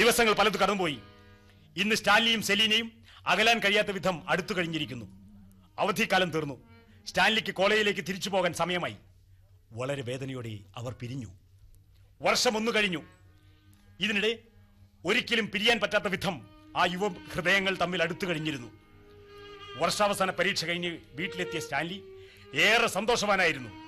ദിവസങ്ങൾ പലത് കടന്നുപോയി. ഇന്ന് സ്റ്റാൻലിയും സെലീനയും അകലാൻ കഴിയാത്ത വിധം അടുത്തു കഴിഞ്ഞിരിക്കുന്നു. അവധിക്കാലം തീർന്നു. സ്റ്റാൻലിക്ക് കോളേജിലേക്ക് തിരിച്ചു പോകാൻ സമയമായി. വളരെ വേദനയോടെ അവർ പിരിഞ്ഞു. വർഷം 1 കഴിഞ്ഞു. ഇതിനിടെ ഒരിക്കലും പിരിയാൻ പറ്റാത്ത വിധം ആ യുവ ഹൃദയങ്ങൾ തമ്മിൽ അടുത്തു കഴിഞ്ഞിരുന്നു. വർഷാവസാന പരീക്ഷ കഴിഞ്ഞ് വീട്ടിലെത്തിയ സ്റ്റാൻലി ഏറെ സന്തോഷവാനായിരുന്നു.